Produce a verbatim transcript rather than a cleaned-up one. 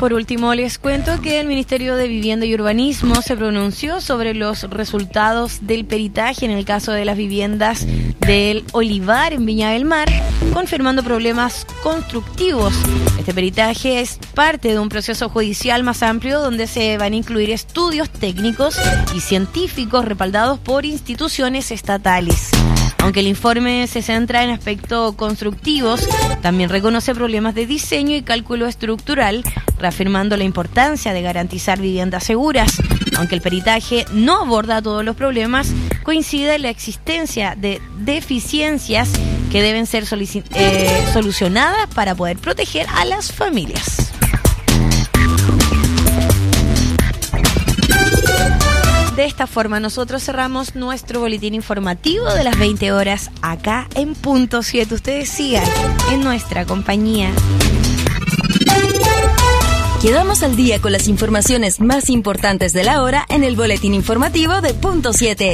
Por último, les cuento que el Ministerio de Vivienda y Urbanismo se pronunció sobre los resultados del peritaje en el caso de las viviendas del Olivar en Viña del Mar, confirmando problemas constructivos. Este peritaje es parte de un proceso judicial más amplio donde se van a incluir estudios técnicos y científicos respaldados por instituciones estatales. Aunque el informe se centra en aspectos constructivos, también reconoce problemas de diseño y cálculo estructural, reafirmando la importancia de garantizar viviendas seguras. Aunque el peritaje no aborda todos los problemas, coincide en la existencia de deficiencias que deben ser solici- eh, solucionadas para poder proteger a las familias. De esta forma nosotros cerramos nuestro boletín informativo de las veinte horas acá en Punto siete. Ustedes sigan en nuestra compañía. Quedamos al día con las informaciones más importantes de la hora en el boletín informativo de Punto siete.